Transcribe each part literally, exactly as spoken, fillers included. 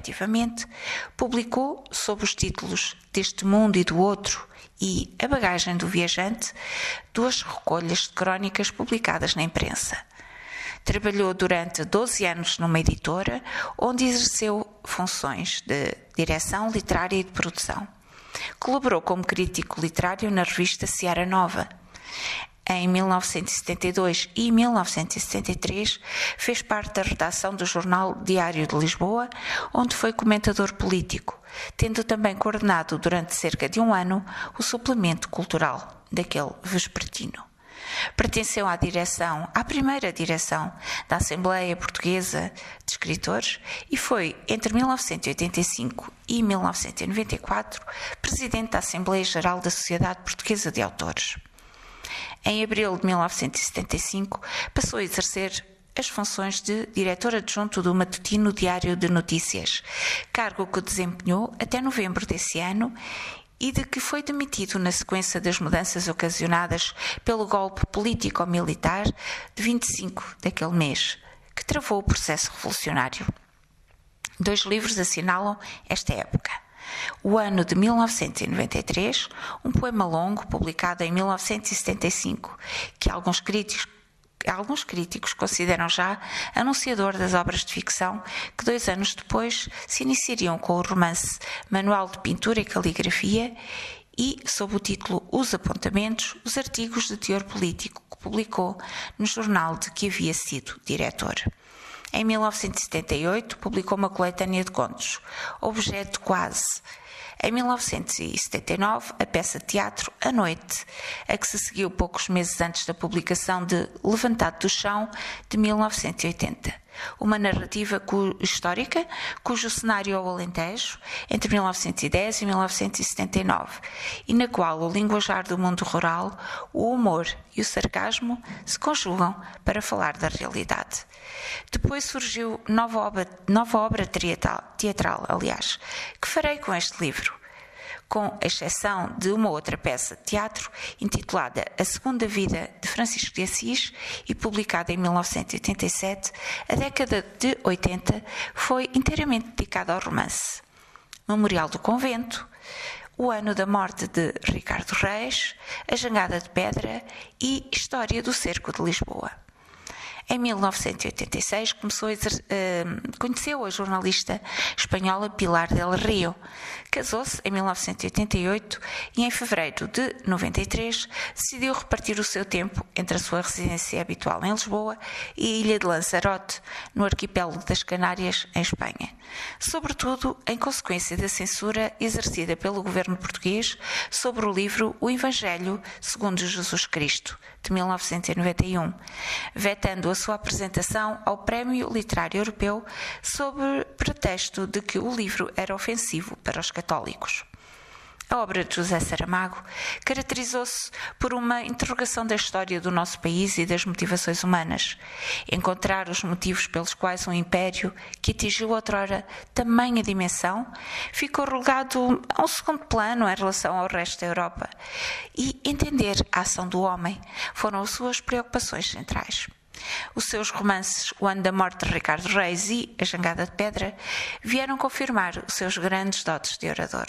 respectivamente, publicou, sob os títulos Deste Mundo e do Outro e A Bagagem do Viajante, duas recolhas de crónicas publicadas na imprensa. Trabalhou durante doze anos numa editora, onde exerceu funções de direção literária e de produção. Colaborou como crítico literário na revista Seara Nova. Em mil novecentos e setenta e dois e mil novecentos e setenta e três fez parte da redação do jornal Diário de Lisboa, onde foi comentador político, tendo também coordenado durante cerca de um ano o suplemento cultural daquele vespertino. Pertenceu à direção, à primeira direção da Assembleia Portuguesa de Escritores e foi, entre mil novecentos e oitenta e cinco e mil novecentos e noventa e quatro, presidente da Assembleia Geral da Sociedade Portuguesa de Autores. Em abril de mil novecentos e setenta e cinco, passou a exercer as funções de diretor adjunto do matutino Diário de Notícias, cargo que desempenhou até novembro desse ano e de que foi demitido na sequência das mudanças ocasionadas pelo golpe político-militar de vinte e cinco daquele mês, que travou o processo revolucionário. Dois livros assinalam esta época. O ano de mil novecentos e noventa e três, um poema longo publicado em mil novecentos e setenta e cinco, que alguns críticos, alguns críticos consideram já anunciador das obras de ficção que dois anos depois se iniciariam com o romance Manual de Pintura e Caligrafia e, sob o título Os Apontamentos, os artigos de teor político que publicou no jornal de que havia sido diretor. Em mil novecentos e setenta e oito, publicou uma coletânea de contos, Objeto Quase. Em mil novecentos e setenta e nove, a peça de teatro A Noite, a que se seguiu poucos meses antes da publicação de Levantado do Chão, de mil novecentos e oitenta. Uma narrativa cu- histórica, cujo cenário é o Alentejo, entre mil novecentos e dez e mil novecentos e setenta e nove, e na qual o linguajar do mundo rural, o humor e o sarcasmo se conjugam para falar da realidade. Depois surgiu nova obra, nova obra teatral, teatral, aliás, que farei com este livro, com exceção de uma outra peça de teatro intitulada A Segunda Vida de Francisco de Assis e publicada em mil novecentos e oitenta e sete, a década de oitenta foi inteiramente dedicada ao romance. Memorial do Convento, o ano da morte de Ricardo Reis, A Jangada de Pedra e História do Cerco de Lisboa. Em mil novecentos e oitenta e seis começou a exer- uh, conheceu a jornalista espanhola Pilar del Rio. Casou-se em mil novecentos e oitenta e oito e em fevereiro de noventa e três decidiu repartir o seu tempo entre a sua residência habitual em Lisboa e a ilha de Lanzarote, no arquipélago das Canárias, em Espanha. Sobretudo em consequência da censura exercida pelo governo português sobre o livro O Evangelho segundo Jesus Cristo, de mil novecentos e noventa e um, vetando a sua apresentação ao Prémio Literário Europeu sob pretexto de que o livro era ofensivo para os católicos. A obra de José Saramago caracterizou-se por uma interrogação da história do nosso país e das motivações humanas. Encontrar os motivos pelos quais um império que atingiu outrora tamanha dimensão ficou relegado a um segundo plano em relação ao resto da Europa. E entender a ação do homem foram as suas preocupações centrais. Os seus romances O Ano da Morte de Ricardo Reis e A Jangada de Pedra vieram confirmar os seus grandes dotes de orador.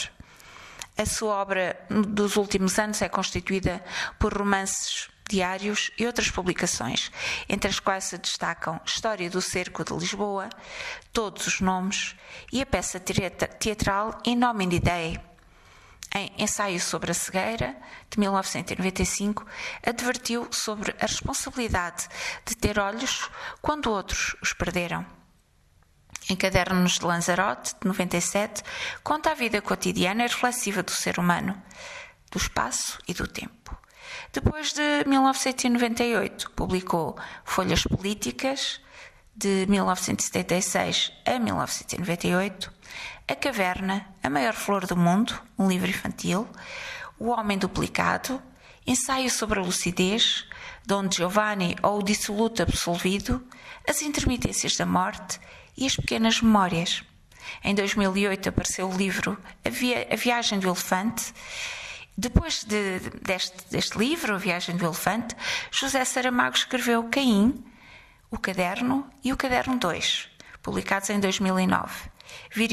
A sua obra dos últimos anos é constituída por romances diários e outras publicações, entre as quais se destacam História do Cerco de Lisboa, Todos os Nomes e a peça teatral In Nomine Dei. Em Ensaio sobre a Cegueira, de mil novecentos e noventa e cinco, advertiu sobre a responsabilidade de ter olhos quando outros os perderam. Em Cadernos de Lanzarote, de noventa e sete, conta a vida cotidiana e reflexiva do ser humano, do espaço e do tempo. Depois de mil novecentos e noventa e oito, publicou Folhas Políticas, de mil novecentos e setenta e seis a mil novecentos e noventa e oito, A Caverna, A Maior Flor do Mundo, um livro infantil, O Homem Duplicado, Ensaio sobre a Lucidez, Dom Giovanni ou o Dissoluto Absolvido, As Intermitências da Morte e As Pequenas Memórias. Em dois mil e oito apareceu o livro A, Via- a Viagem do Elefante. Depois de, deste, deste livro, A Viagem do Elefante, José Saramago escreveu Caim, O Caderno e O Caderno dois, publicados em dois mil e nove.